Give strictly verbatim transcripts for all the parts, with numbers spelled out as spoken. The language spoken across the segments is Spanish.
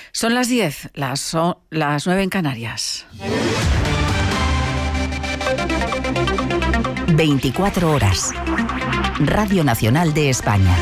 Son las diez, las, son las nueve en Canarias. veinticuatro horas. Radio Nacional de España.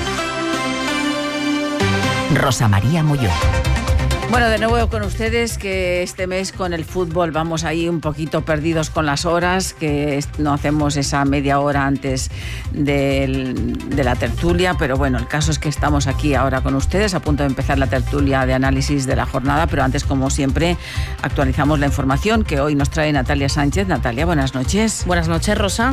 Rosa María Molló. Bueno, de nuevo con ustedes, que este mes con el fútbol vamos ahí un poquito perdidos con las horas, que no hacemos esa media hora antes del, de la tertulia, pero bueno, el caso es que estamos aquí ahora con ustedes, a punto de empezar la tertulia de análisis de la jornada, pero antes, como siempre, actualizamos la información que hoy nos trae Natalia Sánchez. Natalia, buenas noches. Buenas noches, Rosa.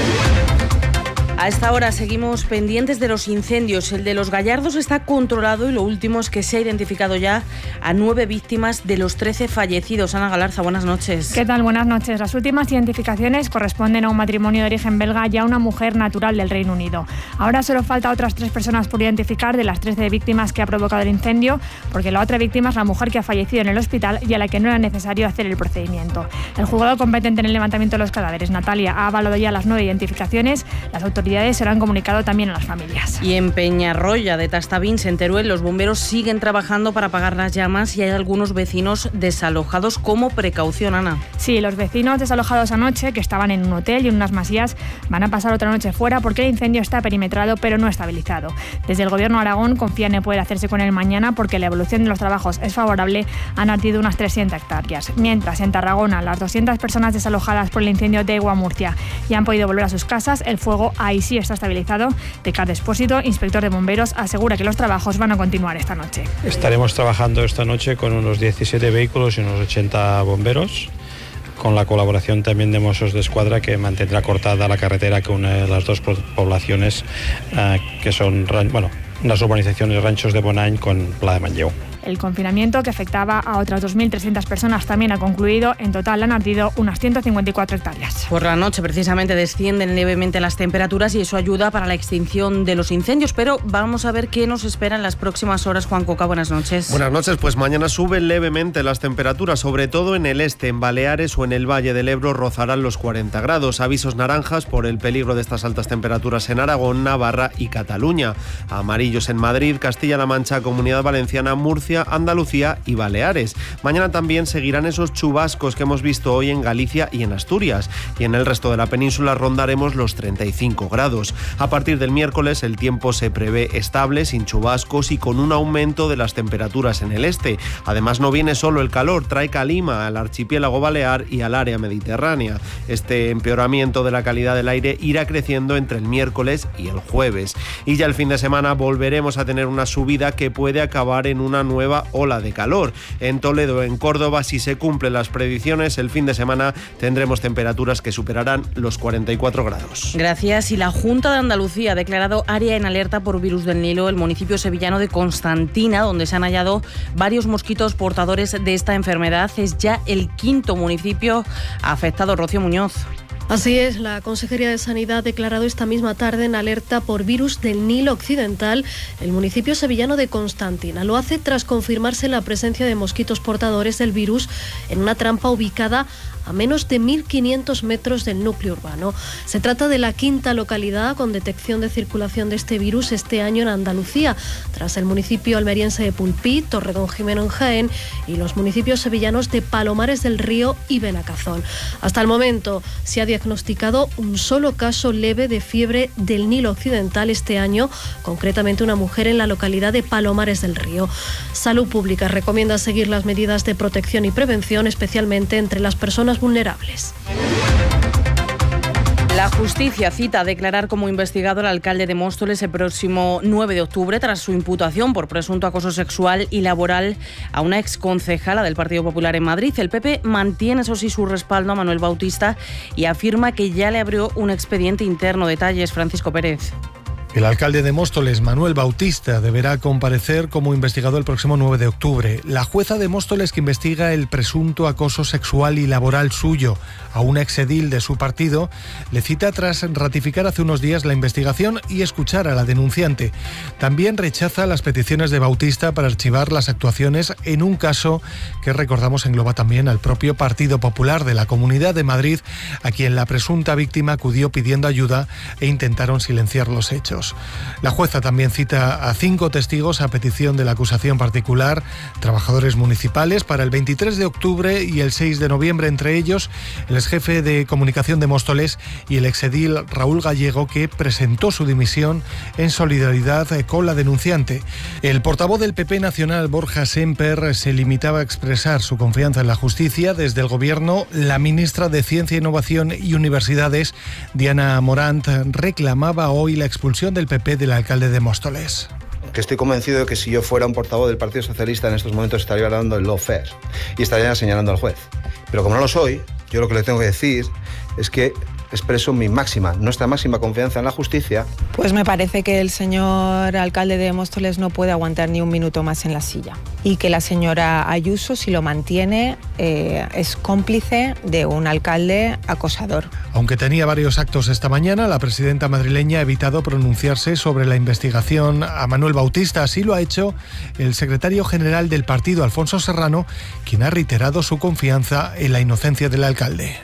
A esta hora seguimos pendientes de los incendios. El de Los Gallardos está controlado y lo último es que se ha identificado ya a nueve víctimas de los trece fallecidos. Ana Galarza, buenas noches. ¿Qué tal? Buenas noches. Las últimas identificaciones corresponden a un matrimonio de origen belga y a una mujer natural del Reino Unido. Ahora solo falta otras tres personas por identificar de las trece víctimas que ha provocado el incendio, porque la otra víctima es la mujer que ha fallecido en el hospital y a la que no era necesario hacer el procedimiento. El juzgado competente en el levantamiento de los cadáveres, Natalia, ha avalado ya las nueve identificaciones. Las autoridades se lo han comunicado también a las familias. Y en Peñarroya de Tastavins, en Teruel, los bomberos siguen trabajando para apagar las llamas y hay algunos vecinos desalojados como precaución, Ana. Sí, los vecinos desalojados anoche, que estaban en un hotel y en unas masías, van a pasar otra noche fuera porque el incendio está perimetrado pero no estabilizado. Desde el Gobierno de Aragón confían en poder hacerse con él mañana porque la evolución de los trabajos es favorable. Han ardido unas trescientas hectáreas. Mientras, en Tarragona, las doscientas personas desalojadas por el incendio de Egua, Murcia, ya han podido volver a sus casas. El fuego ahí sí está estabilizado. Ricard Espósito, inspector de bomberos, asegura que los trabajos van a continuar esta noche. Estaremos trabajando esta noche con unos diecisiete vehículos y unos ochenta bomberos, con la colaboración también de Mossos de Escuadra, que mantendrá cortada la carretera que une las dos poblaciones, eh, que son, bueno, las urbanizaciones Ranchos de Bonany con Pla de Manlleu. El confinamiento, que afectaba a otras dos mil trescientas personas, también ha concluido. En total han ardido unas ciento cincuenta y cuatro hectáreas. Por la noche, precisamente, descienden levemente las temperaturas y eso ayuda para la extinción de los incendios. Pero vamos a ver qué nos espera en las próximas horas. Juan Coca, buenas noches. Buenas noches. Pues mañana suben levemente las temperaturas, sobre todo en el este, en Baleares o en el Valle del Ebro rozarán los cuarenta grados. Avisos naranjas por el peligro de estas altas temperaturas en Aragón, Navarra y Cataluña. Amarillos en Madrid, Castilla-La Mancha, Comunidad Valenciana, Murcia, Andalucía y Baleares. Mañana también seguirán esos chubascos que hemos visto hoy en Galicia y en Asturias, y en el resto de la península rondaremos los treinta y cinco grados. A partir del miércoles el tiempo se prevé estable, sin chubascos y con un aumento de las temperaturas en el este. Además, no viene solo el calor, trae calima al archipiélago balear y al área mediterránea. Este empeoramiento de la calidad del aire irá creciendo entre el miércoles y el jueves. Y ya el fin de semana volveremos a tener una subida que puede acabar en una nueva ola de calor. En Toledo, en Córdoba, si se cumplen las predicciones, el fin de semana tendremos temperaturas que superarán los cuarenta y cuatro grados. Gracias. Y la Junta de Andalucía ha declarado área en alerta por virus del Nilo el municipio sevillano de Constantina, donde se han hallado varios mosquitos portadores de esta enfermedad. Es ya el quinto municipio afectado. Rocío Muñoz. Así es, la Consejería de Sanidad ha declarado esta misma tarde en alerta por virus del Nilo Occidental el municipio sevillano de Constantina. Lo hace tras confirmarse la presencia de mosquitos portadores del virus en una trampa ubicada a menos de mil quinientos metros del núcleo urbano. Se trata de la quinta localidad con detección de circulación de este virus este año en Andalucía, tras el municipio almeriense de Pulpí, Torredonjimeno en Jaén y los municipios sevillanos de Palomares del Río y Benacazón. Hasta el momento se ha diagnosticado un solo caso leve de fiebre del Nilo Occidental este año, concretamente una mujer en la localidad de Palomares del Río. Salud Pública recomienda seguir las medidas de protección y prevención, especialmente entre las personas vulnerables. La justicia cita a declarar como investigado al alcalde de Móstoles el próximo nueve de octubre tras su imputación por presunto acoso sexual y laboral a una exconcejala del Partido Popular en Madrid. El P P mantiene, eso sí, su respaldo a Manuel Bautista y afirma que ya le abrió un expediente interno. Detalles, Francisco Pérez. El alcalde de Móstoles, Manuel Bautista, deberá comparecer como investigado el próximo nueve de octubre. La jueza de Móstoles, que investiga el presunto acoso sexual y laboral suyo a un exedil de su partido, le cita tras ratificar hace unos días la investigación y escuchar a la denunciante. También rechaza las peticiones de Bautista para archivar las actuaciones en un caso que, recordamos, engloba también al propio Partido Popular de la Comunidad de Madrid, a quien la presunta víctima acudió pidiendo ayuda e intentaron silenciar los hechos. testigos. La jueza también cita a cinco testigos a petición de la acusación particular, trabajadores municipales, para el veintitrés de octubre y el seis de noviembre, entre ellos el exjefe de comunicación de Móstoles y el exedil Raúl Gallego, que presentó su dimisión en solidaridad con la denunciante. El portavoz del P P nacional, Borja Semper, se limitaba a expresar su confianza en la justicia. Desde el Gobierno, la ministra de Ciencia, Innovación y Universidades, Diana Morant, reclamaba hoy la expulsión del P P del alcalde de Móstoles. Que estoy convencido de que si yo fuera un portavoz del Partido Socialista en estos momentos estaría hablando del lawfare y estaría señalando al juez. Pero como no lo soy, yo lo que le tengo que decir es que expreso mi máxima, nuestra máxima confianza en la justicia. Pues me parece que el señor alcalde de Móstoles no puede aguantar ni un minuto más en la silla y que la señora Ayuso, si lo mantiene, eh, es cómplice de un alcalde acosador. Aunque tenía varios actos esta mañana, la presidenta madrileña ha evitado pronunciarse sobre la investigación a Manuel Bautista. Así lo ha hecho el secretario general del partido, Alfonso Serrano, quien ha reiterado su confianza en la inocencia del alcalde.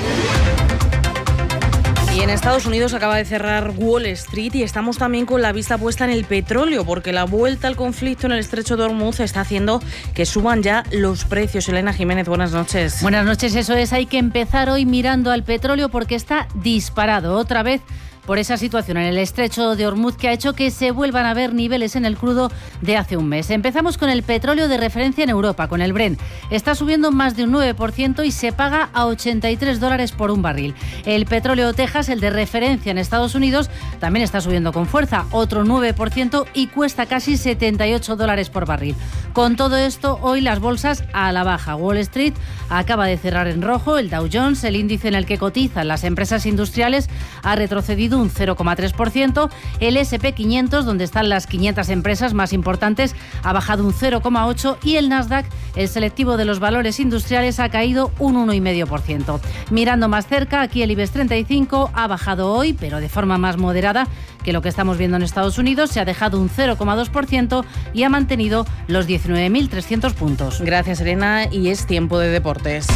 Y en Estados Unidos acaba de cerrar Wall Street y estamos también con la vista puesta en el petróleo, porque la vuelta al conflicto en el estrecho de Hormuz está haciendo que suban ya los precios. Elena Jiménez, buenas noches. Buenas noches, eso es. Hay que empezar hoy mirando al petróleo porque está disparado otra vez por esa situación en el estrecho de Hormuz que ha hecho que se vuelvan a ver niveles en el crudo de hace un mes. Empezamos con el petróleo de referencia en Europa, con el Brent. Está subiendo más de un nueve por ciento y se paga a ochenta y tres dólares por un barril. El petróleo Texas, el de referencia en Estados Unidos, también está subiendo con fuerza, otro nueve por ciento y cuesta casi setenta y ocho dólares por barril. Con todo esto, hoy las bolsas a la baja. Wall Street acaba de cerrar en rojo. El Dow Jones, el índice en el que cotizan las empresas industriales, ha retrocedido un cero coma tres por ciento. El ese pe quinientos, donde están las quinientas empresas más importantes, ha bajado un cero coma ocho por ciento y el Nasdaq, el selectivo de los valores industriales, ha caído un uno coma cinco por ciento. Mirando más cerca, aquí el IBEX treinta y cinco ha bajado hoy, pero de forma más moderada que lo que estamos viendo en Estados Unidos. Se ha dejado un cero coma dos por ciento y ha mantenido los diecinueve mil trescientos puntos. Gracias, Elena, y es tiempo de deportes.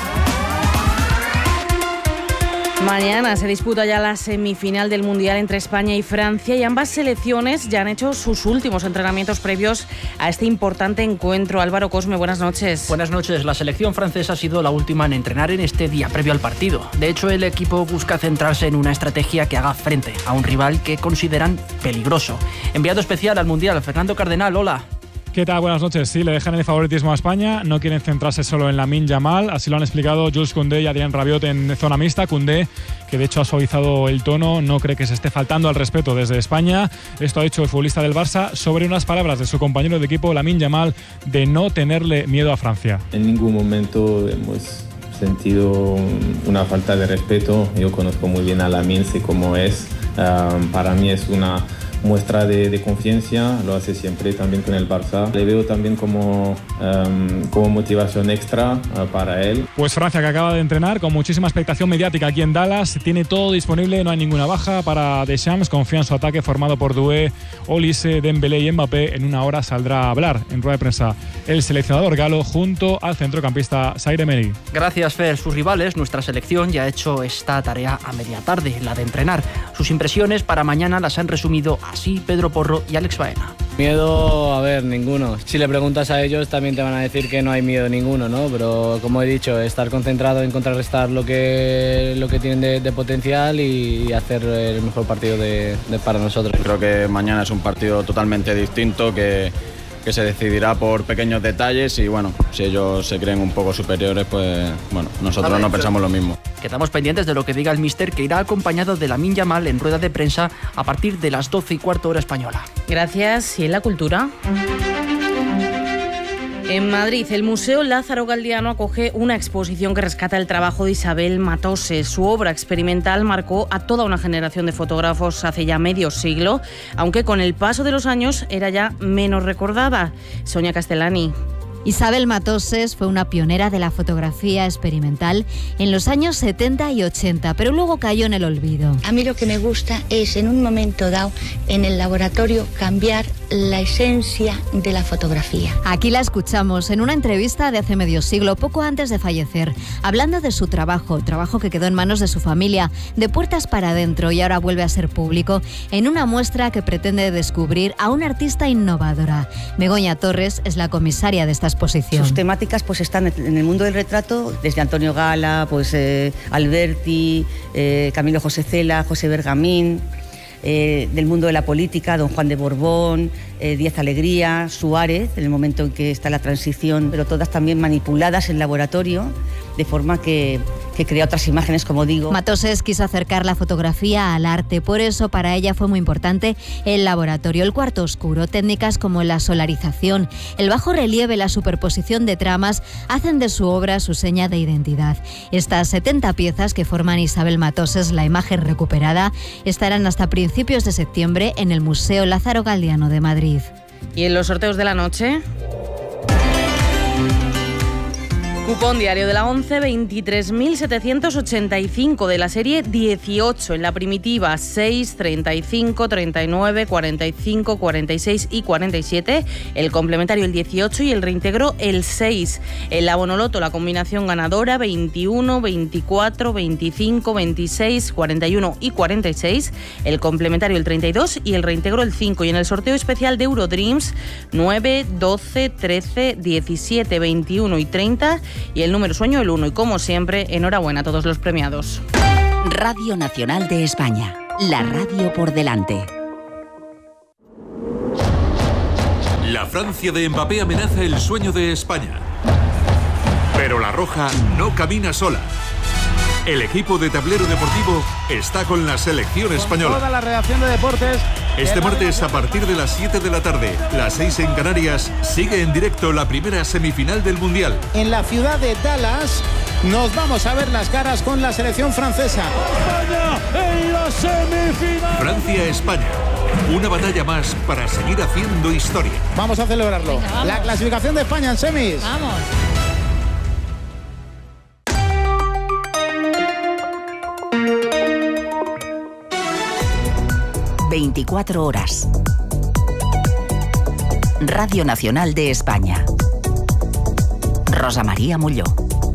Mañana se disputa ya la semifinal del Mundial entre España y Francia y ambas selecciones ya han hecho sus últimos entrenamientos previos a este importante encuentro. Álvaro Cosme, buenas noches. Buenas noches. La selección francesa ha sido la última en entrenar en este día previo al partido. De hecho, el equipo busca centrarse en una estrategia que haga frente a un rival que consideran peligroso. Enviado especial al Mundial, Fernando Cardenal, hola. ¿Qué tal? Buenas noches. Sí, le dejan el favoritismo a España. No quieren centrarse solo en Lamine Yamal. Así lo han explicado Jules Koundé y Adrien Rabiot en zona mixta. Koundé, que de hecho ha suavizado el tono, no cree que se esté faltando al respeto desde España. Esto ha dicho el futbolista del Barça sobre unas palabras de su compañero de equipo, Lamine Yamal, de no tenerle miedo a Francia. En ningún momento hemos sentido una falta de respeto. Yo conozco muy bien a Lamine, sé cómo es. Um, para mí es una muestra de, de confianza, lo hace siempre también con el Barça. Le veo también como, um, como motivación extra uh, para él. Pues Francia, que acaba de entrenar con muchísima expectación mediática aquí en Dallas, tiene todo disponible, no hay ninguna baja para Deschamps, confía en su ataque formado por Doué, Olise, Dembélé y Mbappé. En una hora saldrá a hablar en rueda de prensa el seleccionador galo junto al centrocampista Zaire Emery. Gracias, Fer. Sus rivales, nuestra selección, ya ha hecho esta tarea a media tarde, la de entrenar. Sus impresiones para mañana las han resumido así Pedro Porro y Alex Baena. Miedo, a ver, ninguno. Si le preguntas a ellos también te van a decir que no hay miedo ninguno, ¿no? Pero como he dicho, estar concentrado en contrarrestar lo que, lo que tienen de, de potencial y hacer el mejor partido de, de para nosotros. Creo que mañana es un partido totalmente distinto que, que se decidirá por pequeños detalles y bueno, si ellos se creen un poco superiores, pues bueno, nosotros no pensamos lo mismo. Quedamos pendientes de lo que diga el míster, que irá acompañado de Lamine Yamal en rueda de prensa a partir de las doce y cuarto hora española. Gracias. ¿Y en la cultura? En Madrid, el Museo Lázaro Galdiano acoge una exposición que rescata el trabajo de Isabel Matose. Su obra experimental marcó a toda una generación de fotógrafos hace ya medio siglo, aunque con el paso de los años era ya menos recordada. Sonia Castellani. Isabel Matoses fue una pionera de la fotografía experimental en los años setenta y ochenta, pero luego cayó en el olvido. A mí lo que me gusta es, en un momento dado, en el laboratorio, cambiar la esencia de la fotografía. Aquí la escuchamos en una entrevista de hace medio siglo, poco antes de fallecer, hablando de su trabajo, trabajo que quedó en manos de su familia, de puertas para adentro, y ahora vuelve a ser público en una muestra que pretende descubrir a una artista innovadora. Begoña Torres es la comisaria de esta exposición. Sus temáticas pues están en el mundo del retrato, desde Antonio Gala, pues eh, Alberti, eh, Camilo José Cela, José Bergamín, eh, del mundo de la política, don Juan de Borbón, eh, Díaz Alegría, Suárez, en el momento en que está la transición, pero todas también manipuladas en laboratorio, de forma que, que crea otras imágenes, como digo. Matoses quiso acercar la fotografía al arte, por eso para ella fue muy importante el laboratorio, el cuarto oscuro. Técnicas como la solarización, el bajo relieve, la superposición de tramas hacen de su obra su seña de identidad. Estas setenta piezas que forman Isabel Matoses, la imagen recuperada, estarán hasta principios de septiembre en el Museo Lázaro Galdiano de Madrid. ¿Y en los sorteos de la noche? Cupón diario de la once, veintitrés mil setecientos ochenta y cinco, de la serie dieciocho, en la primitiva seis, treinta y cinco, treinta y nueve, cuarenta y cinco, cuarenta y seis y cuarenta y siete, el complementario el dieciocho y el reintegro el seis. En la Bonoloto la combinación ganadora veintiuno, veinticuatro, veinticinco, veintiséis, cuarenta y uno y cuarenta y seis, el complementario el treinta y dos y el reintegro el cinco. Y en el sorteo especial de Eurodreams nueve, doce, trece, diecisiete, veintiuno y treinta, y el número sueño el uno. Y como siempre, enhorabuena a todos los premiados. Radio Nacional de España, la radio por delante. La Francia de Mbappé amenaza el sueño de España. Pero la Roja no camina sola. El equipo de Tablero Deportivo está con la selección española. Con toda la redacción de deportes. Este martes, a partir de las siete de la tarde, las seis en Canarias, sigue en directo la primera semifinal del Mundial. En la ciudad de Dallas nos vamos a ver las caras con la selección francesa. España en la semifinal. Francia-España. Una batalla más para seguir haciendo historia. Vamos a celebrarlo. Venga, vamos. La clasificación de España en semis. Vamos. veinticuatro horas. Radio Nacional de España. Rosa María Molló.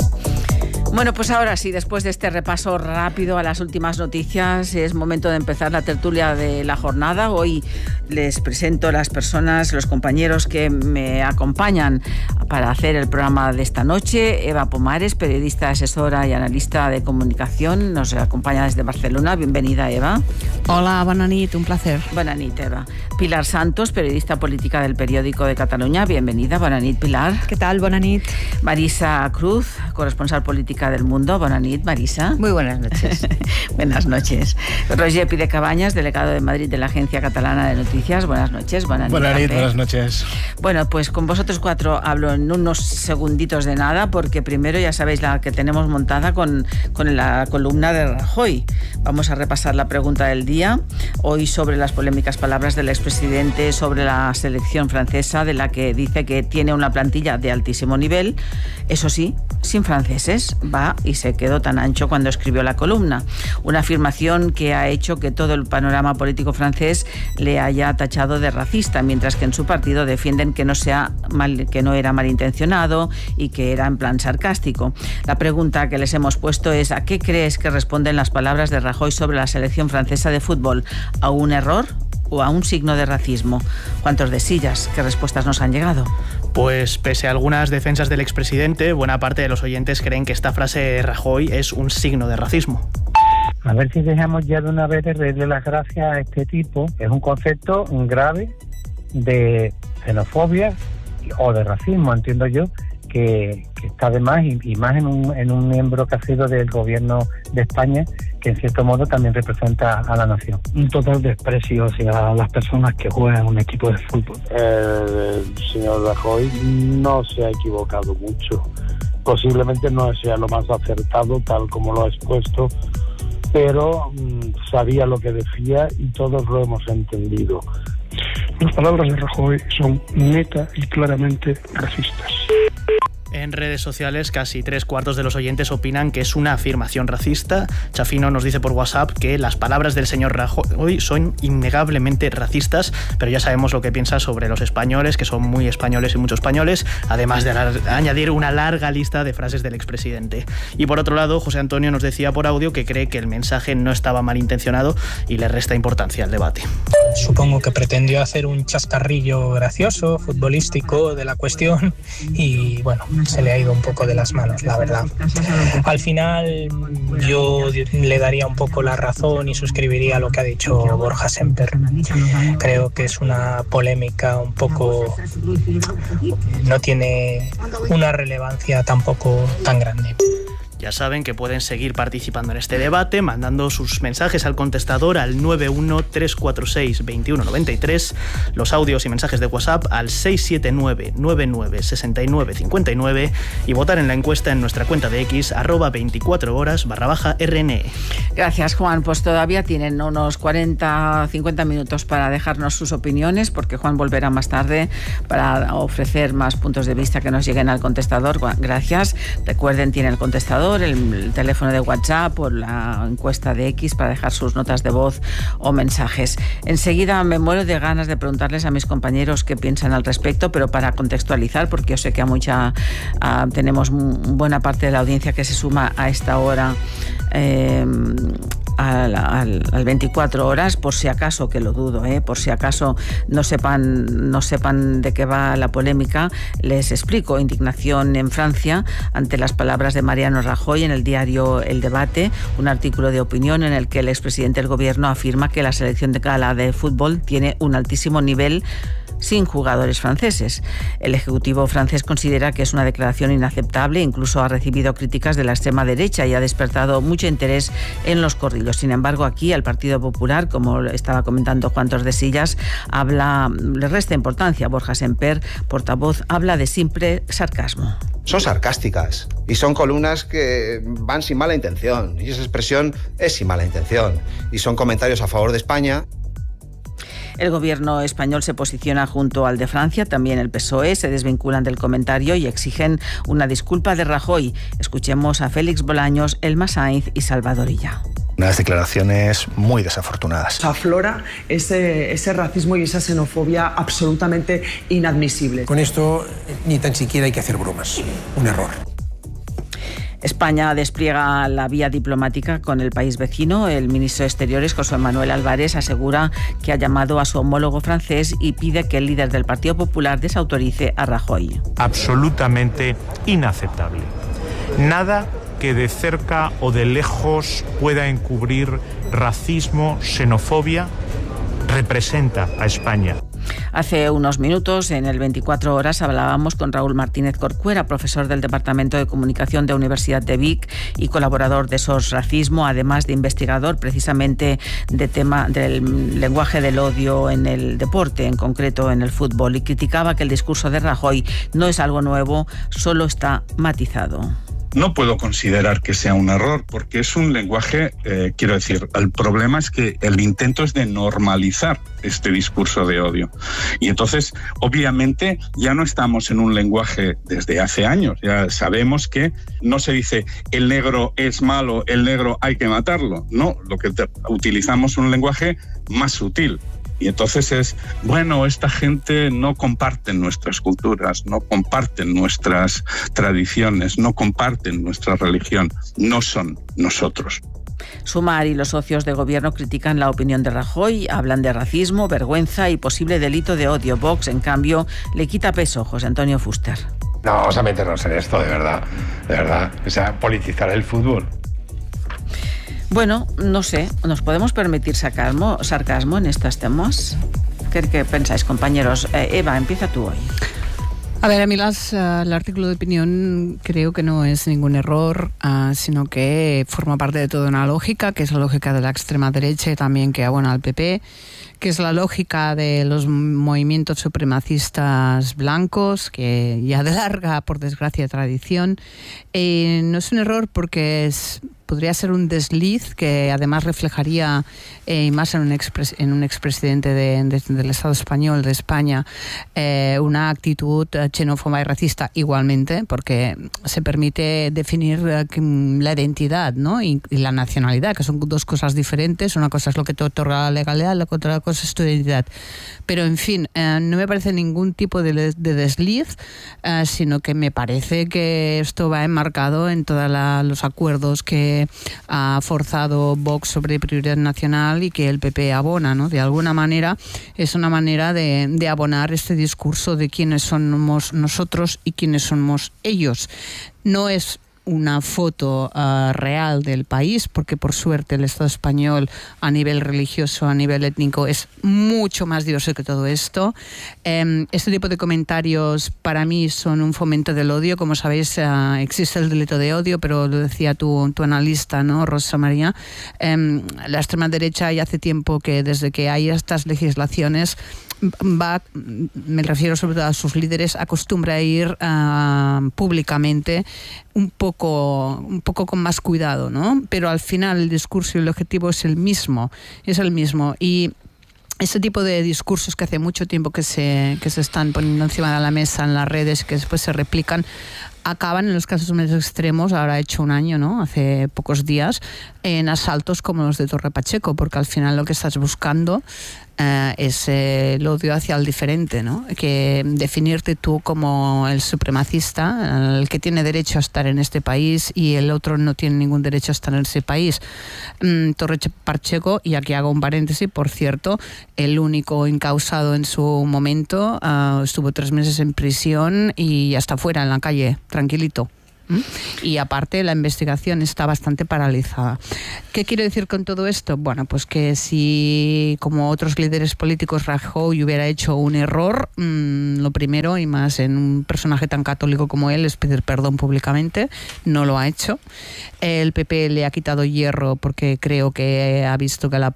Bueno, pues ahora sí, después de este repaso rápido a las últimas noticias, es momento de empezar la tertulia de la jornada. Hoy les presento a las personas, los compañeros que me acompañan para hacer el programa de esta noche. Eva Pomares, periodista, asesora y analista de comunicación, nos acompaña desde Barcelona. Bienvenida, Eva. Hola, bona nit, un placer. Bona nit, Eva. Pilar Santos, periodista política del Periódico de Cataluña. Bienvenida, bona nit, Pilar. ¿Qué tal? Bona nit. Marisa Cruz, corresponsal política del Mundo. Bona nit, Marisa. Muy buenas noches. Buenas noches. Roger Pide Cabañas, delegado de Madrid de la Agencia Catalana de Noticias. Buenas noches. Buenas buenas nit, buenas noches. Bueno, pues con vosotros cuatro hablo en unos segunditos de nada, porque primero ya sabéis la que tenemos montada con, con la columna de Rajoy. Vamos a repasar la pregunta del día, hoy sobre las polémicas palabras del expresidente sobre la selección francesa, de la que dice que tiene una plantilla de altísimo nivel, eso sí, sin franceses. Va y se quedó tan ancho cuando escribió la columna. Una afirmación que ha hecho que todo el panorama político francés le haya tachado de racista, mientras que en su partido defienden que no, sea mal, que no era malintencionado y que era en plan sarcástico. La pregunta que les hemos puesto es: ¿a qué crees que responden las palabras de Rajoy sobre la selección francesa de fútbol? ¿A un error o a un signo de racismo? ¿Cuántos de sillas? ¿Qué respuestas nos han llegado? Pues pese a algunas defensas del expresidente, buena parte de los oyentes creen que esta frase de Rajoy es un signo de racismo. A ver si dejamos ya de una vez de darle las gracias a este tipo. Es un concepto grave de xenofobia o de racismo, entiendo yo, que, que está de más, y, y más en un, en un miembro que ha sido del gobierno de España, que en cierto modo también representa a la nación. Un total desprecio hacia las personas que juegan en un equipo de fútbol. El, el señor Rajoy no se ha equivocado mucho. Posiblemente no sea lo más acertado, tal como lo ha expuesto, pero mmm, sabía lo que decía y todos lo hemos entendido. Las palabras de Rajoy son neta y claramente racistas. En redes sociales, casi tres cuartos de los oyentes opinan que es una afirmación racista. Chafino nos dice por WhatsApp que las palabras del señor Rajoy son innegablemente racistas, pero ya sabemos lo que piensa sobre los españoles, que son muy españoles y muchos españoles, además de añadir una larga lista de frases del expresidente. Y por otro lado, José Antonio nos decía por audio que cree que el mensaje no estaba malintencionado y le resta importancia al debate. Supongo que pretendió hacer un chascarrillo gracioso, futbolístico de la cuestión y, bueno, se le ha ido un poco de las manos, la verdad. Al final yo le daría un poco la razón y suscribiría lo que ha dicho Borja Semper. Creo que es una polémica un poco... no tiene una relevancia tampoco tan grande. Ya saben que pueden seguir participando en este debate mandando sus mensajes al contestador al nueve uno tres cuatro seis dos uno nueve tres, los audios y mensajes de WhatsApp al seis siete nueve nueve nueve seis nueve cinco nueve y votar en la encuesta en nuestra cuenta de X arroba veinticuatro horas barra baja R N E. Gracias, Juan. Pues todavía tienen unos cuarenta cincuenta minutos para dejarnos sus opiniones, porque Juan volverá más tarde para ofrecer más puntos de vista que nos lleguen al contestador. Gracias. Recuerden, tiene el contestador, El, el teléfono de WhatsApp o la encuesta de X para dejar sus notas de voz o mensajes. Enseguida me muero de ganas de preguntarles a mis compañeros qué piensan al respecto, pero para contextualizar, porque yo sé que a mucha uh, tenemos buena parte de la audiencia que se suma a esta hora eh, al, al, al veinticuatro horas, por si acaso, que lo dudo, eh, por si acaso no sepan, no sepan de qué va la polémica, les explico. Indignación en Francia ante las palabras de Mariano Rajoy en el diario El Debate, un artículo de opinión en el que el expresidente del gobierno afirma que la selección de gala de fútbol tiene un altísimo nivel sin jugadores franceses. El Ejecutivo francés considera que es una declaración inaceptable, incluso ha recibido críticas de la extrema derecha y ha despertado mucho interés en los corrillos. Sin embargo, aquí al Partido Popular, como estaba comentando Juan Tordesillas, habla, le resta importancia. Borja Semper, portavoz, habla de simple sarcasmo. Son sarcásticas y son columnas que van sin mala intención, y esa expresión es sin mala intención, y son comentarios a favor de España. El gobierno español se posiciona junto al de Francia, también el P S O E, se desvinculan del comentario y exigen una disculpa de Rajoy. Escuchemos a Félix Bolaños, Elma Sainz y Salvador Illa. Unas declaraciones muy desafortunadas. Aflora ese, ese racismo y esa xenofobia absolutamente inadmisible. Con esto ni tan siquiera hay que hacer bromas. Un error. España despliega la vía diplomática con el país vecino. El ministro de Exteriores, José Manuel Álvarez, asegura que ha llamado a su homólogo francés y pide que el líder del Partido Popular desautorice a Rajoy. Absolutamente inaceptable. Nada que de cerca o de lejos pueda encubrir racismo, xenofobia, representa a España. Hace unos minutos, en el veinticuatro horas, hablábamos con Raúl Martínez Corcuera, profesor del Departamento de Comunicación de Universidad de Vic y colaborador de S O S Racismo, además de investigador precisamente de tema del lenguaje del odio en el deporte, en concreto en el fútbol, y criticaba que el discurso de Rajoy no es algo nuevo, solo está matizado. No puedo considerar que sea un error, porque es un lenguaje, eh, quiero decir, el problema es que el intento es de normalizar este discurso de odio. Y entonces, obviamente, ya no estamos en un lenguaje desde hace años. Ya sabemos que no se dice el negro es malo, el negro hay que matarlo. No, lo que te, utilizamos es un lenguaje más sutil. Y entonces es, bueno, esta gente no comparten nuestras culturas, no comparten nuestras tradiciones, no comparten nuestra religión, no son nosotros. Sumar y los socios de gobierno critican la opinión de Rajoy, hablan de racismo, vergüenza y posible delito de odio. Vox, en cambio, le quita peso. José Antonio Fuster. No, vamos a meternos en esto, de verdad, de verdad. O sea, politizar el fútbol. Bueno, no sé, ¿nos podemos permitir sarcasmo, sarcasmo en estos temas? ¿Qué, qué pensáis, compañeros? Eh, Eva, empieza tú hoy. A ver, a mí las, uh, el artículo de opinión creo que no es ningún error, uh, sino que forma parte de toda una lógica, que es la lógica de la extrema derecha y también que abona al P P, que es la lógica de los movimientos supremacistas blancos, que ya de larga, por desgracia, tradición. Eh, no es un error porque es podría ser un desliz que además reflejaría, eh, más en un, expres, en un expresidente de, de, del Estado español, de España, eh, una actitud xenófoba y racista igualmente, porque se permite definir eh, la identidad, ¿no? y, y la nacionalidad, que son dos cosas diferentes. Una cosa es lo que te otorga la legalidad, la otra cosa es tu identidad. Pero, en fin, eh, no me parece ningún tipo de, de desliz, eh, sino que me parece que esto va enmarcado en todos los acuerdos que ha forzado Vox sobre prioridad nacional y que el P P abona, ¿no? De alguna manera es una manera de, de abonar este discurso de quiénes somos nosotros y quiénes somos ellos. No es una foto uh, real del país, porque por suerte el Estado español a nivel religioso, a nivel étnico, es mucho más diverso que todo esto. Um, este tipo de comentarios para mí son un fomento del odio. Como sabéis, uh, existe el delito de odio, pero lo decía tu, tu analista, ¿no, Rosa María? Um, la extrema derecha ya hace tiempo que desde que hay estas legislaciones va, me refiero sobre todo a sus líderes, acostumbra a ir uh, públicamente un poco, un poco con más cuidado, ¿no? Pero al final el discurso y el objetivo es el mismo, es el mismo. Y ese tipo de discursos que hace mucho tiempo que se, que se están poniendo encima de la mesa en las redes, que después se replican, acaban en los casos más extremos, ahora ha hecho un año, ¿no? Hace pocos días, en asaltos como los de Torre Pacheco, porque al final lo que estás buscando eh, es eh, el odio hacia el diferente, ¿no? Que definirte tú como el supremacista, el que tiene derecho a estar en este país y el otro no tiene ningún derecho a estar en ese país. Mm, Torre Pacheco, y aquí hago un paréntesis, por cierto, el único encausado en su momento, uh, estuvo tres meses en prisión y ya está fuera en la calle, tranquilito. ¿Mm? Y aparte la investigación está bastante paralizada. ¿Qué quiero decir con todo esto? Bueno, pues que si, como otros líderes políticos, Rajoy hubiera hecho un error, mmm, lo primero, y más en un personaje tan católico como él, es pedir perdón públicamente. No lo ha hecho. El P P le ha quitado hierro porque creo que ha visto que la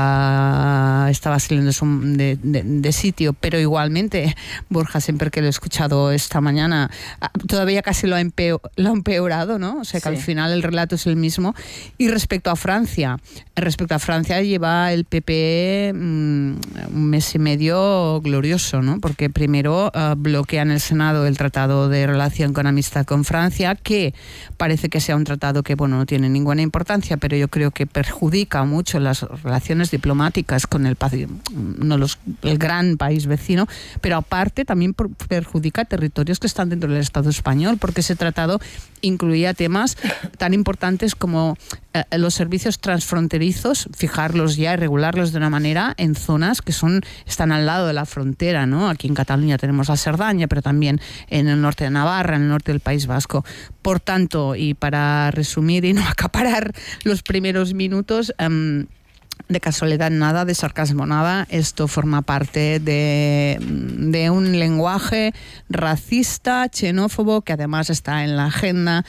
polémica estaba saliendo de, de, de sitio, pero igualmente Borja Semper, que lo he escuchado esta mañana, todavía casi lo ha empeorado lo ha empeorado, ¿no? O sea, que sí, al final el relato es el mismo. Y respecto a Francia, respecto a Francia lleva el P P mmm, un mes y medio glorioso, ¿no? Porque primero uh, bloquea en el Senado el Tratado de Relación con Amistad con Francia, que parece que sea un tratado que, bueno, no tiene ninguna importancia, pero yo creo que perjudica mucho las relaciones diplomáticas con el, no los, el gran país vecino, pero aparte también perjudica territorios que están dentro del Estado español, porque ese tratado incluía temas tan importantes como eh, los servicios transfronterizos, fijarlos ya y regularlos de una manera en zonas que son están al lado de la frontera, ¿no? Aquí en Cataluña tenemos la Cerdaña, pero también en el norte de Navarra, en el norte del País Vasco. Por tanto, y para resumir y no acaparar los primeros minutos, um, de casualidad nada, de sarcasmo nada, esto forma parte de, de un lenguaje racista, xenófobo, que además está en la agenda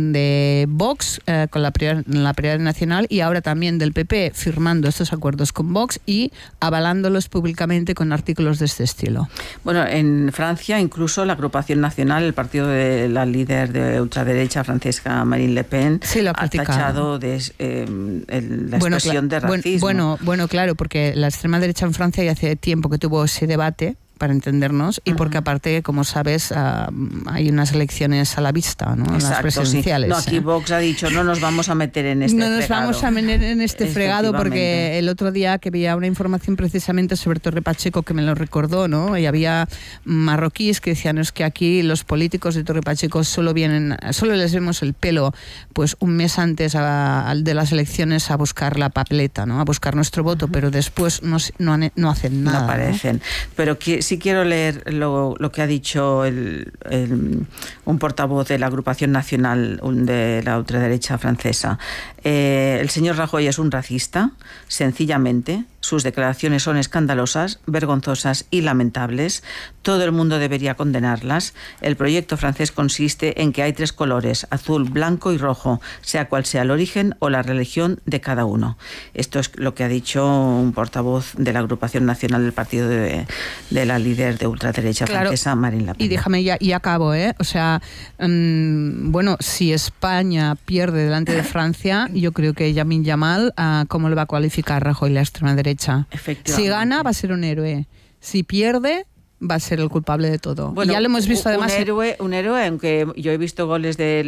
de Vox eh, con la prioridad, la prioridad nacional, y ahora también del P P, firmando estos acuerdos con Vox y avalándolos públicamente con artículos de este estilo. Bueno, en Francia incluso la agrupación nacional, el partido de la líder de ultraderecha Francesca Marine Le Pen, sí, ha tachado de eh, el, la bueno, expresión de racismo. Bueno, Bueno, bueno, claro, porque la extrema derecha en Francia ya hace tiempo que tuvo ese debate, para entendernos, y porque aparte, como sabes, uh, hay unas elecciones a la vista, ¿no? Exacto, las presidenciales. Sí. No, aquí Vox ha dicho, no nos vamos a meter en este no fregado. No nos vamos a meter en este fregado, porque el otro día que veía una información precisamente sobre Torre Pacheco que me lo recordó, ¿no? Y había marroquíes que decían, es que aquí los políticos de Torre Pacheco solo vienen, solo les vemos el pelo, pues un mes antes a, a, de las elecciones a buscar la papeleta, ¿no? A buscar nuestro voto, uh-huh. pero después no, no, no hacen nada. No aparecen. ¿No? Pero que, sí quiero leer lo, lo que ha dicho el, el, un portavoz de la agrupación nacional de la ultraderecha francesa. Eh, el señor Rajoy es un racista, sencillamente, Sus declaraciones son escandalosas, vergonzosas y lamentables. Todo el mundo debería condenarlas. El proyecto francés consiste en que hay tres colores, azul, blanco y rojo, sea cual sea el origen o la religión de cada uno. Esto es lo que ha dicho un portavoz de la agrupación nacional del partido de, de la líder de ultraderecha claro, francesa, Marine Le Pen. Y déjame ya, y acabo, ¿eh? O sea, mmm, bueno, si España pierde delante de Francia, yo creo que Lamine Yamal, uh, ¿cómo le va a cualificar Rajoy la extrema derecha? Si gana, va a ser un héroe. Si pierde, va a ser el culpable de todo. Bueno, y ya lo hemos visto un además. Héroe, un héroe, aunque yo he visto goles de,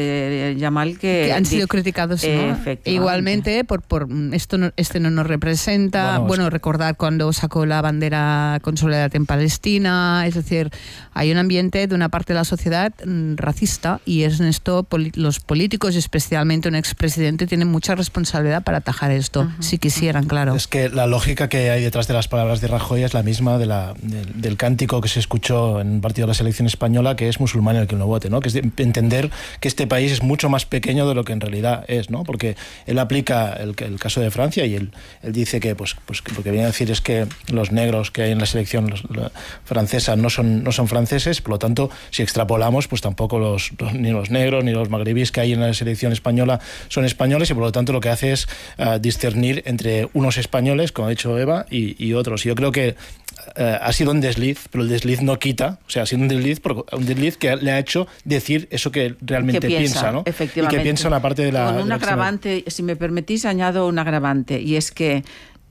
de Yamal que, que han sido criticados, ¿no? Igualmente, por, por esto no, este no nos representa. Bueno, bueno, recordar cuando sacó la bandera con soledad en Palestina. Es decir, hay un ambiente de una parte de la sociedad mm, racista, y es en esto poli los políticos, especialmente un expresidente, tienen mucha responsabilidad para atajar esto, uh-huh. si quisieran, claro. Es que la lógica que hay detrás de las palabras de Rajoy es la misma de la, de, del cántico que se escuchó en un partido de la selección española, que es musulmán el que no vote, ¿no? Que es de entender que este país es mucho más pequeño de lo que en realidad es, ¿no? Porque él aplica el, el caso de Francia y él, él dice que, pues, pues que lo que viene a decir es que los negros que hay en la selección los, la francesa no son, no son franceses, por lo tanto, si extrapolamos, pues tampoco los, los, ni los negros ni los magrebíes que hay en la selección española son españoles, y por lo tanto lo que hace es uh, discernir entre unos españoles, como ha dicho Eva, y, y otros. Y yo creo que uh, ha sido un desliz, pero el desliz no quita, o sea, ha sido un desliz, un desliz que le ha hecho decir eso que realmente que piensa, piensa, ¿no? Efectivamente. Y que piensa una parte de la... Con un agravante, si me permitís, añado un agravante, y es que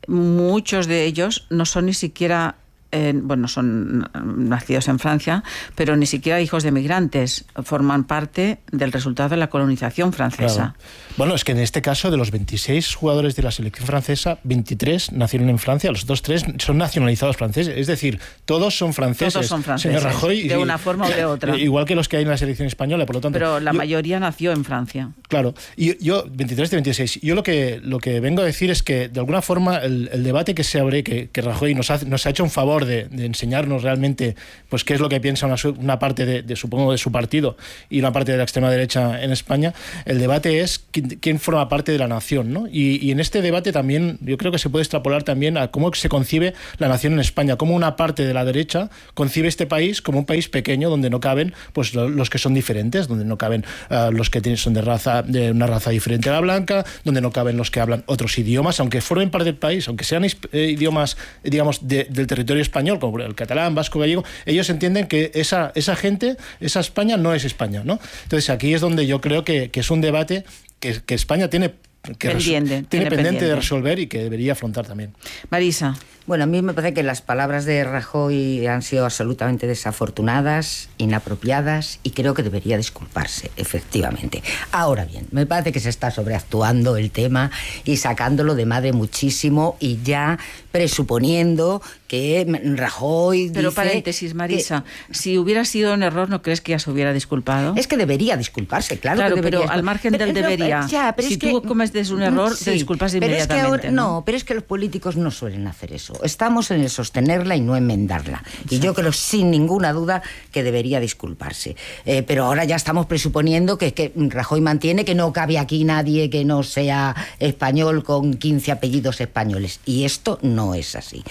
muchos de ellos no son ni siquiera... Eh, bueno, son nacidos en Francia, pero ni siquiera hijos de migrantes, forman parte del resultado de la colonización francesa. Claro. Bueno, es que en este caso, de los veintiséis jugadores de la selección francesa, veintitrés nacieron en Francia, los otros tres son nacionalizados franceses, es decir, todos son franceses. Todos son franceses, señor Rajoy, de una forma o de otra. Igual que los que hay en la selección española, por lo tanto... Pero la yo, mayoría nació en Francia. Claro, y yo, veintitrés de veintiséis, yo lo que, lo que vengo a decir es que, de alguna forma, el, el debate que se abre, que, que Rajoy nos ha, nos ha hecho un favor De, de enseñarnos realmente pues qué es lo que piensa una, una parte de, de supongo de su partido y una parte de la extrema derecha en España. El debate es quién, quién forma parte de la nación, ¿no? Y, y en este debate también yo creo que se puede extrapolar también a cómo se concibe la nación en España, cómo una parte de la derecha concibe este país como un país pequeño donde no caben pues los que son diferentes, donde no caben uh, los que tienen, son de raza de una raza diferente a la blanca, donde no caben los que hablan otros idiomas, aunque formen parte del país, aunque sean eh, idiomas digamos de, del territorio español, como el catalán, vasco, gallego, ellos entienden que esa, esa gente, esa España no es España, ¿no? Entonces aquí es donde yo creo que, que es un debate que, que España tiene, que pendiente, res, tiene, tiene pendiente, pendiente de resolver y que debería afrontar también. Marisa. Bueno, a mí me parece que las palabras de Rajoy han sido absolutamente desafortunadas, inapropiadas, y creo que debería disculparse, efectivamente. Ahora bien, me parece que se está sobreactuando el tema y sacándolo de madre muchísimo, y ya presuponiendo que Rajoy Pero dice paréntesis, Marisa, que, si hubiera sido un error, ¿no crees que ya se hubiera disculpado? Es que debería disculparse, claro, claro que debería. Pero al margen pero, del pero, debería, ya, pero si es tú que, cometes un error, sí, te disculpas pero inmediatamente. Es que ahora, ¿no? no, pero es que los políticos no suelen hacer eso. Estamos en el sostenerla y no enmendarla. Exacto. Y yo creo sin ninguna duda que debería disculparse. Eh, pero ahora ya estamos presuponiendo que, que Rajoy mantiene que no cabe aquí nadie que no sea español con quince apellidos españoles. Y esto no es así.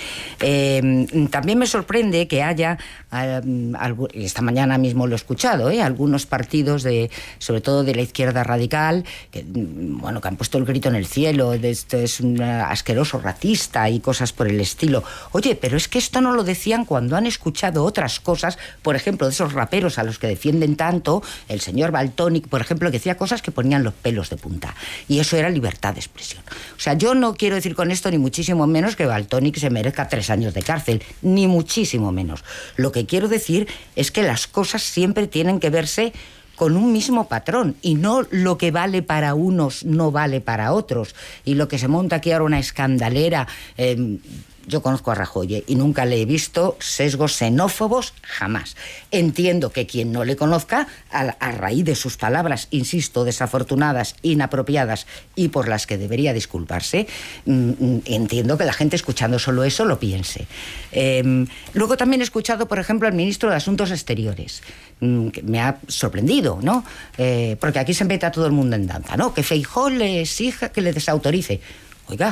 Eh, también me sorprende que haya, eh, algo, esta mañana mismo lo he escuchado, eh, algunos partidos, de, sobre todo de la izquierda radical, que, bueno, que han puesto el grito en el cielo, de esto es un asqueroso racista y cosas por el estilo. Oye, pero es que esto no lo decían cuando han escuchado otras cosas, por ejemplo, de esos raperos a los que defienden tanto, el señor Valtonyc, por ejemplo, que decía cosas que ponían los pelos de punta. Y eso era libertad de expresión. O sea, yo no quiero decir con esto ni muchísimo menos que Valtonyc se merezca tres años de cárcel, ni muchísimo menos. Lo que quiero decir es que las cosas siempre tienen que verse con un mismo patrón, y no lo que vale para unos no vale para otros. Y lo que se monta aquí ahora una escandalera... Eh, Yo conozco a Rajoy y nunca le he visto sesgos xenófobos, jamás. Entiendo que quien no le conozca, a, a raíz de sus palabras, insisto, desafortunadas, inapropiadas y por las que debería disculparse, mmm, entiendo que la gente escuchando solo eso lo piense. Eh, luego también he escuchado, por ejemplo, al ministro de Asuntos Exteriores, mmm, que me ha sorprendido, ¿no? Eh, porque aquí se mete a todo el mundo en danza, ¿no? Que Feijóo le exija que le desautorice. Oiga,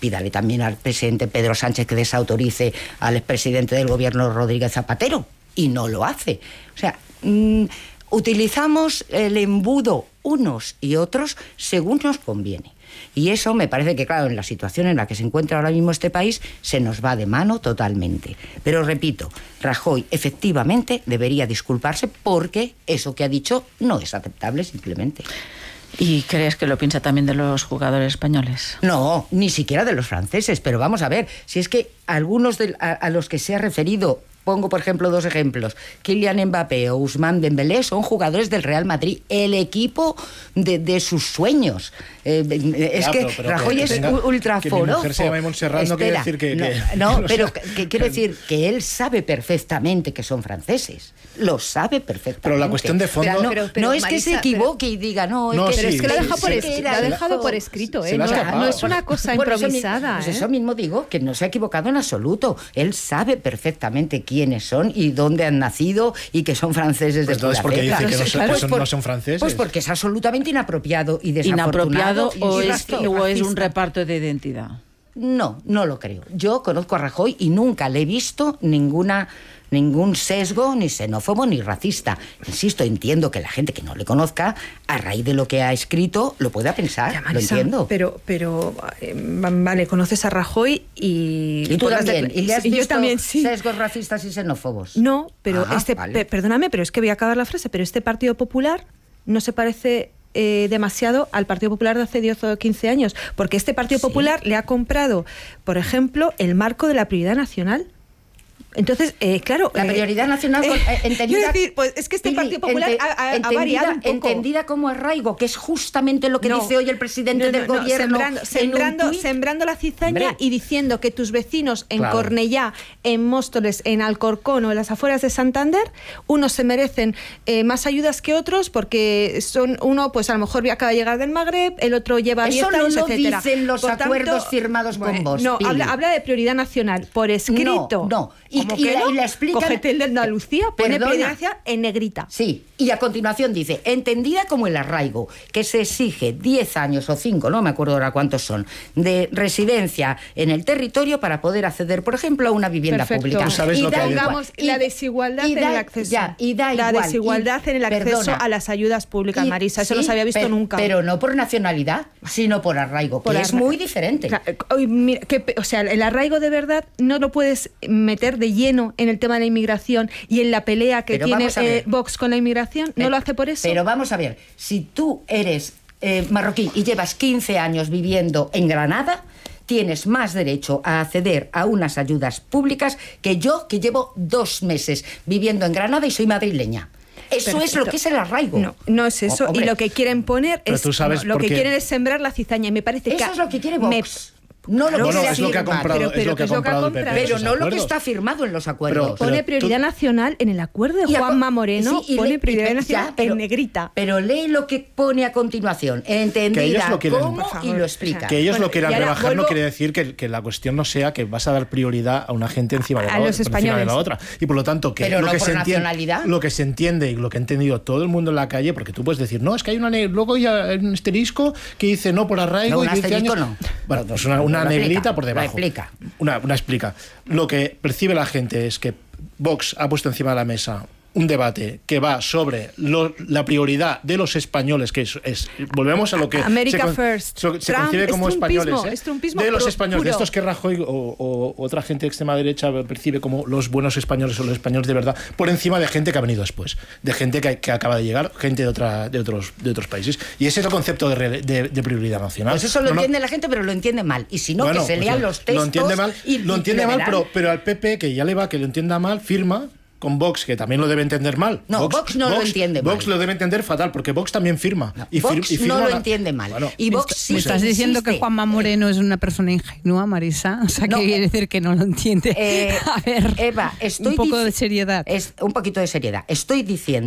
pídale también al presidente Pedro Sánchez que desautorice al expresidente del gobierno Rodríguez Zapatero, y no lo hace. O sea, mmm, utilizamos el embudo unos y otros según nos conviene. Y eso me parece que, claro, en la situación en la que se encuentra ahora mismo este país, se nos va de mano totalmente. Pero repito, Rajoy efectivamente debería disculparse porque eso que ha dicho no es aceptable simplemente. ¿Y crees que lo piensa también de los jugadores españoles? No, ni siquiera de los franceses, pero vamos a ver, si es que algunos de, a, a los que se ha referido, pongo por ejemplo dos ejemplos, Kylian Mbappé o Ousmane Dembélé son jugadores del Real Madrid, el equipo de, de sus sueños. Eh, es ya, que pero, pero Rajoy que, es que ultraforoso. Que mi mujer se llama Montserrat no quiere decir que... No, que, no que pero que, quiero decir que él sabe perfectamente que son franceses. Lo sabe perfectamente. Pero la cuestión de fondo... Pero no, pero, pero, no es Marisa, que se equivoque pero, y diga, no... no es que, sí, pero es que lo, sí, deja por sí, es, sí, lo ha dejado por escrito, ¿eh? No, no es una cosa por improvisada. Eso, pues ¿eh? eso mismo digo, que no se ha equivocado en absoluto. Él sabe perfectamente quiénes son y dónde han nacido y que son franceses de pues pura porque cepa. dice que no son, pues son, por, no son franceses. Pues porque es absolutamente inapropiado y desafortunado. ¿Inapropiado y o, es, o es un reparto de identidad? No, no lo creo. Yo conozco a Rajoy y nunca le he visto ninguna... ningún sesgo, ni xenófobo, ni racista. Insisto, entiendo que la gente que no le conozca, a raíz de lo que ha escrito, lo pueda pensar, ya, Marisa, lo entiendo. Pero, pero eh, vale, conoces a Rajoy y... Y tú también, de, ¿y le has y visto yo también, sí. sesgos racistas y xenófobos? No, pero ah, este... Vale. Pe, perdóname, pero es que voy a acabar la frase, pero este Partido Popular no se parece... Eh, demasiado al Partido Popular de hace diez o quince años, porque este Partido sí. Popular le ha comprado, por ejemplo, el marco de la prioridad nacional. Entonces, eh, claro... La prioridad nacional, con, eh, entendida... Es decir, pues es que este Pili, Partido Popular ente, ha, ha, entendida, ha variado un poco. Entendida como arraigo, que es justamente lo que no, dice hoy el presidente no, no, del no, gobierno. Sembrando, sembrando, sembrando la cizaña. Hombre. Y diciendo que tus vecinos en claro. Cornellá, en Móstoles, en Alcorcón o en las afueras de Santander, unos se merecen eh, más ayudas que otros porque son uno, pues a lo mejor acaba de llegar del Magreb, el otro lleva diez años, etcétera. Eso no lo dicen los por acuerdos tanto, firmados bueno, con vos. No, habla, habla de prioridad nacional, por escrito. No, no. Y, y, la, y la explican... Cógete el de Andalucía, pone prioridad en negrita. Sí, y a continuación dice, entendida como el arraigo, que se exige diez años o cinco, no me acuerdo ahora cuántos son, de residencia en el territorio para poder acceder, por ejemplo, a una vivienda Perfecto. pública. ¿Tú sabes y lo da que igual, y, la desigualdad y da, en el acceso. Ya, y da la igual, desigualdad y, en el acceso perdona, a las ayudas públicas, y, Marisa, eso sí, no se había visto pero, nunca. Pero no por nacionalidad, sino por arraigo, por que arra... es muy diferente. Claro, mira, que, o sea, el arraigo de verdad no lo puedes meter de lleno en el tema de la inmigración y en la pelea que pero tiene eh, Vox con la inmigración, ¿no pero, lo hace por eso? Pero vamos a ver, si tú eres eh, marroquí y llevas quince años viviendo en Granada, tienes más derecho a acceder a unas ayudas públicas que yo, que llevo dos meses viviendo en Granada y soy madrileña. Eso Perfecto. Es lo que es el arraigo. No, no es eso. Oh, y lo que quieren poner pero es... tú sabes no, lo que qué... quieren es sembrar la cizaña. Y me parece eso que... Eso es lo que quiere Vox. Me... No lo no, que no, se es lo que ha comprado, pero, pero, es lo que ha comprado el P P. Pero no lo que está firmado en los acuerdos. Pero, pero, pone prioridad tú... nacional en el acuerdo de Juanma Moreno, sí, pone le, prioridad y, nacional ya, pero, en negrita. Pero lee lo que pone a continuación, entendida lo quieren, cómo y lo explica. Que ellos bueno, lo quieran rebajar vuelvo... no quiere decir que, que la cuestión no sea que vas a dar prioridad a una gente encima de la, a los otra, españoles. de la otra. Y por lo tanto, que, pero lo, no que por se nacionalidad. entiende, lo que se entiende y lo que ha entendido todo el mundo en la calle, porque tú puedes decir, no, es que hay una luego ya un asterisco que dice no por arraigo no, y dice años. No. Bueno, pues una, una negrita por debajo. Explica. Una, una explica. Lo que percibe la gente es que Vox ha puesto encima de la mesa un debate que va sobre lo, la prioridad de los españoles, que es, es volvemos a lo que America se, first. se, se concibe como españoles, ¿eh? De los españoles, puro. De estos que Rajoy o, o otra gente de extrema derecha percibe como los buenos españoles o los españoles de verdad, por encima de gente que ha venido después, de gente que, que acaba de llegar, gente de otra de otros de otros países. Y ese es el concepto de, de, de prioridad nacional. Pues eso lo no, entiende no. la gente, pero lo entiende mal. Y si no, bueno, que se pues lean lo, los textos. Lo entiende mal, y, lo entiende y mal pero, pero al P P, que ya le va que lo entienda mal, firma con Vox, que también lo debe entender mal. No, Vox, Vox no Vox, lo entiende mal. Vox lo debe entender fatal, porque Vox también firma. No, y Vox fir, y firma no lo la... entiende mal. Bueno, y Vox sí ¿Me estás insiste. diciendo que Juanma Moreno es una persona ingenua, Marisa? O sea, ¿qué no, quiere decir que no lo entiende? Eh, A ver, Eva, estoy un poco de seriedad. Es, un poquito de seriedad. Estoy diciendo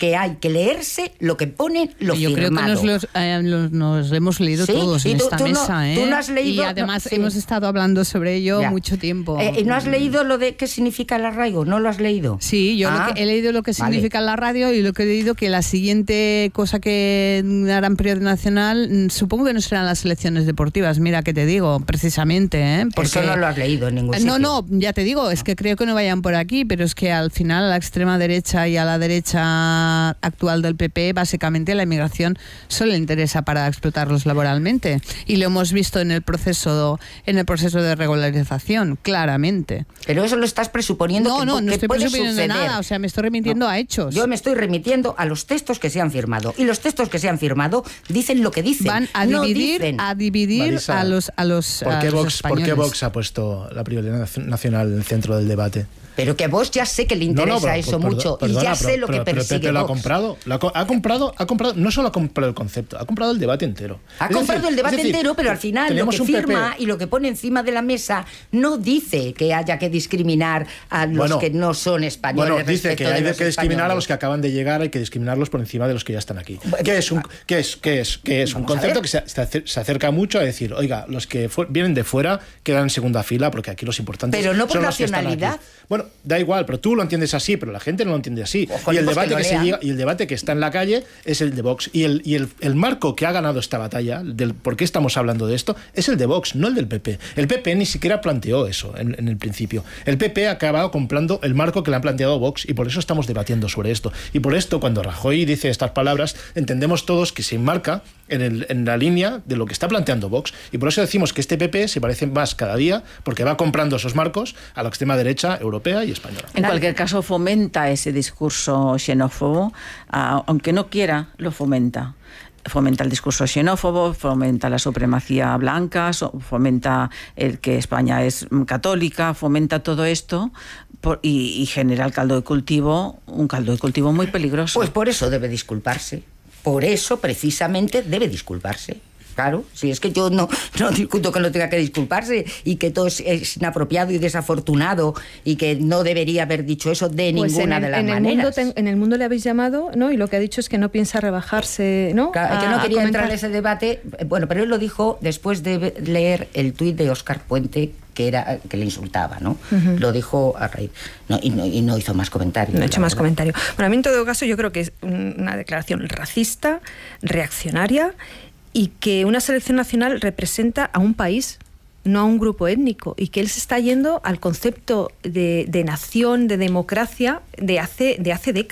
que hay que leerse lo que pone lo Yo firmado. creo que nos, los, eh, los- nos hemos leído ¿Sí? todos ¿Y en tú- esta tú no- mesa, ¿eh? tú no has leído? Y además No, sí. hemos estado hablando sobre ello Ya. mucho tiempo. Eh, ¿Y no has leído lo de qué significa el arraigo? ¿No lo has leído? Sí, yo Ah, lo que he leído lo que vale. significa la radio y lo que he leído que la siguiente cosa que harán periódico nacional, mm, supongo que no serán las elecciones deportivas. Mira que te digo, precisamente, ¿eh? Eso no lo has leído en ningún No, sitio. no, ya te digo, es que creo que no vayan por aquí, pero es que al final a la extrema derecha y a la derecha actual del P P, básicamente la inmigración solo le interesa para explotarlos laboralmente. Y lo hemos visto en el proceso, en el proceso de regularización, claramente. Pero eso lo estás presuponiendo No, que, no, que no estoy puede presuponiendo suceder. nada, o sea, me estoy remitiendo a hechos. Yo me estoy remitiendo a los textos que se han firmado. Y los textos que se han firmado dicen lo que dicen. Van a No dividir, dicen. a dividir Marisa, a los a los, ¿Por a qué, los Vox, ¿Por qué españoles. Vox ha puesto la prioridad nacional en el centro del debate? Pero que a vos ya sé que le interesa No, no, pero- eso perdo- mucho. perdona, y ya pero- sé lo pero- que pero persigue Pepe lo ha Vox. comprado, lo ha, co- ha comprado, ha comprado, no solo ha comprado el concepto, ha comprado el debate entero. Ha Es comprado decir- el debate es decir, entero, pero al final lo tenemos que un P P. firma y lo que pone encima de la mesa no dice que haya que discriminar a los Bueno, que no son españoles. Bueno, dice respecto que hay de de los que discriminar a españoles. los que acaban de llegar, hay que discriminarlos por encima de los que ya están aquí. ¿Qué es un, qué es, qué es, qué es un Vamos a concepto ver. que se, se acer- se acerca mucho a decir, oiga, los que fu- vienen de fuera quedan en segunda fila porque aquí los importantes Pero no por son los que están nacionalidad. aquí. Bueno, da igual, pero tú lo entiendes así, pero la gente no lo entiende así. Ojo, y, el pues debate que lo que se lean. llega, y el debate que está en la calle es el de Vox. Y el, y el, el marco que ha ganado esta batalla, del por qué estamos hablando de esto, es el de Vox, no el del P P. El P P ni siquiera planteó eso en, en el principio. El P P ha acabado comprando el marco que le han planteado Vox y por eso estamos debatiendo sobre esto. Y por esto, cuando Rajoy dice estas palabras, entendemos todos que se enmarca en, el, en la línea de lo que está planteando Vox. Y por eso decimos que este P P se parece más cada día porque va comprando esos marcos a la extrema derecha europea y española. En cualquier caso, fomenta ese discurso xenófobo, ah, aunque no quiera, lo fomenta. Fomenta el discurso xenófobo, fomenta la supremacía blanca, so- fomenta el que España es mm, católica, fomenta todo esto por- y, y genera el caldo de cultivo, un caldo de cultivo muy peligroso. Pues por eso debe disculparse. Por eso, precisamente, debe disculparse. Claro, si es que yo no, no discuto que no tenga que disculparse y que todo es, es inapropiado y desafortunado y que no debería haber dicho eso de Pues ninguna en el, de las en el maneras. mundo ten- en el mundo le habéis llamado, ¿no? Y lo que ha dicho es que no piensa rebajarse, ¿no? Claro, que A- no a quería entrar comentar. en ese debate. Bueno, pero él lo dijo después de leer el tuit de Óscar Puente que era que le insultaba, ¿no? Ujú. Lo dijo a raíz. No, y, no, y no hizo más comentarios. No he hecho la más verdad. comentario. Bueno, a mí en todo caso yo creo que es una declaración racista, reaccionaria y que una selección nacional representa a un país, no a un grupo étnico, y que él se está yendo al concepto de, de nación, de democracia de hace, de hace décadas.